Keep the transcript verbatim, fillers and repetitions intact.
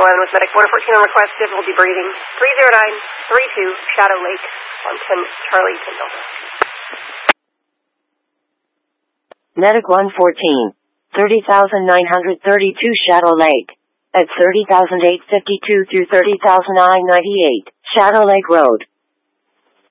eleven with medic one fourteen on request, difficulty breathing. three zero nine three two Shadow Lake on ten Charlie ten Delta. Medic one fourteen, thirty thousand nine hundred thirty-two Shadow Lake. At thirty thousand eight hundred fifty-two through thirty thousand nine hundred ninety-eight, Shadow Lake Road.